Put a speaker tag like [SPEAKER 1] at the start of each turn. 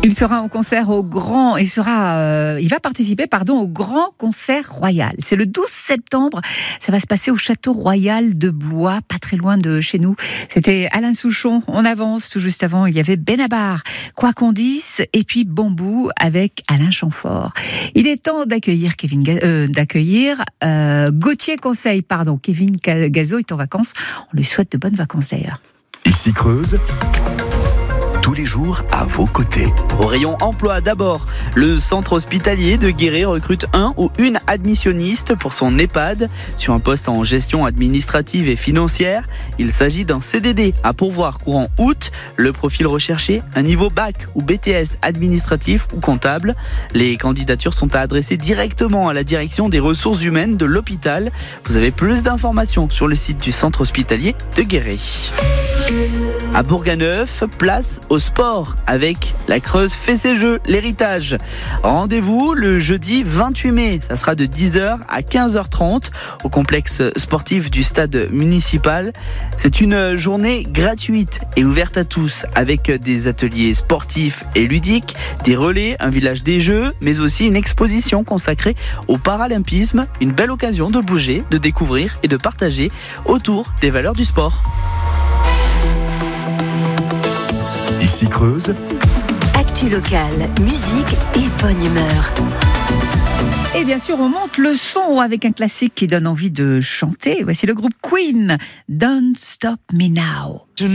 [SPEAKER 1] Il sera au concert il va participer au Grand Concert Royal. C'est le 12 septembre. Ça va se passer au Château Royal de Blois, pas très loin de chez nous. C'était Alain Souchon. On avance. Tout juste avant, il y avait Benabar, Quoi qu'on dise, et puis Bambou avec Alain Chamfort. Il est temps d'accueillir Gauthier Conseil. Kevin Gazo est en vacances. On lui souhaite de bonnes vacances d'ailleurs.
[SPEAKER 2] Ici Creuse. Tous les jours à vos côtés.
[SPEAKER 3] Au rayon emploi d'abord, le centre hospitalier de Guéret recrute un ou une admissionniste pour son EHPAD sur un poste en gestion administrative et financière. Il s'agit d'un CDD à pourvoir courant août. Le profil recherché, un niveau bac ou BTS administratif ou comptable. Les candidatures sont à adresser directement à la direction des ressources humaines de l'hôpital. Vous avez plus d'informations sur le site du centre hospitalier de Guéret. À Bourganeuf, place au sport avec la Creuse fait ses jeux, l'héritage. Rendez-vous le jeudi 28 mai, ça sera de 10h à 15h30 au complexe sportif du stade municipal. C'est une journée gratuite et ouverte à tous avec des ateliers sportifs et ludiques, des relais, un village des jeux, mais aussi une exposition consacrée au paralympisme. Une belle occasion de bouger, de découvrir et de partager autour des valeurs du sport.
[SPEAKER 2] Ici Creuse.
[SPEAKER 4] Actu locale, musique et bonne humeur.
[SPEAKER 1] Et bien sûr, on monte le son avec un classique qui donne envie de chanter. Voici le groupe Queen, Don't Stop Me Now.